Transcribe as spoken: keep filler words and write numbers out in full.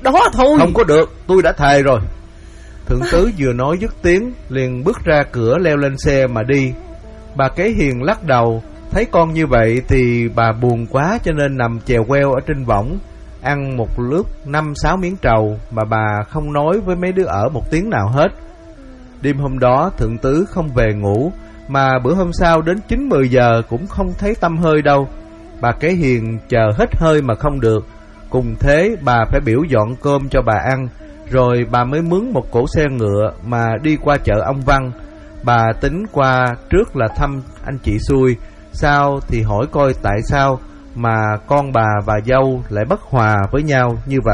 đó thôi. Không có được, tôi đã thề rồi. Thượng tứ vừa nói dứt tiếng liền bước ra cửa leo lên xe mà đi. Bà Kế Hiền lắc đầu, thấy con như vậy thì bà buồn quá cho nên nằm chèo queo ở trên võng, ăn một lúc năm sáu miếng trầu mà bà không nói với mấy đứa ở một tiếng nào hết. Đêm hôm đó thượng tứ không về ngủ, mà bữa hôm sau đến chín mười giờ cũng không thấy tăm hơi đâu. Bà Kế Hiền chờ hết hơi mà không được. Cùng thế bà phải biểu dọn cơm cho bà ăn, rồi bà mới mướn một cỗ xe ngựa mà đi qua chợ ông Văn. Bà tính qua trước là thăm anh chị xui, sau thì hỏi coi tại sao mà con bà và dâu lại bất hòa với nhau như vậy.